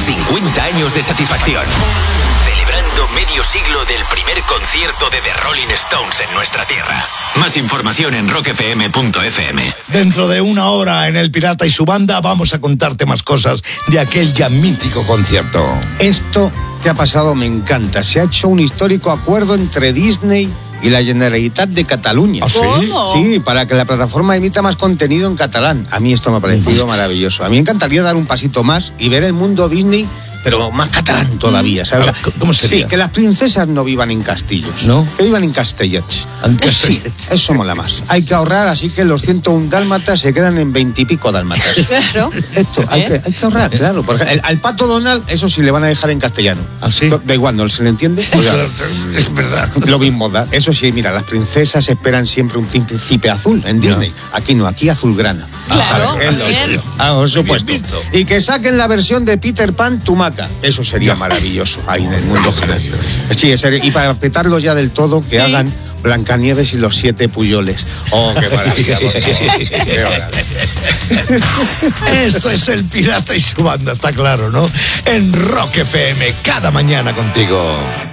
50 años de satisfacción. Celebrando medio siglo del primer concierto de The Rolling Stones en nuestra tierra. Más información en rockfm.fm. Dentro de una hora en El Pirata y su banda vamos a contarte más cosas de aquel ya mítico concierto. Esto que ha pasado me encanta. Se ha hecho un histórico acuerdo entre Disney y la Generalitat de Cataluña. ¿Ah, sí? ¿Cómo? Sí, para que la plataforma emita más contenido en catalán. A mí esto me ha parecido maravilloso. A mí me encantaría dar un pasito más y ver el mundo Disney, pero más catalán todavía, ¿sabes? A ver, ¿cómo sería? Sí, que las princesas no vivan en castillos, ¿no? Que vivan en castellets. Sí, eso mola más. Hay que ahorrar, así que los 101 dálmatas se quedan en 20 y pico dálmatas. Claro. Esto, hay que ahorrar, claro. Por ejemplo, al Pato Donald, eso sí le van a dejar en castellano. ¿Ah, sí? Da igual, ¿no se le entiende? O sea, Es verdad. lo mismo da. Eso sí, mira, las princesas esperan siempre un príncipe azul en Disney. Aquí no, aquí azulgrana. Claro, Es lo bien. suyo. Por supuesto. Bien visto. Y que saquen la versión de Peter Pan Tumaca. Eso sería maravilloso ahí en el mundo general. Sí, y para petarlos ya del todo, que hagan Blancanieves y los 7 Puyoles. Oh, qué maravilla, por favor. Qué maravilla. Esto es El Pirata y su banda, está claro, ¿no? En Rock FM, cada mañana contigo.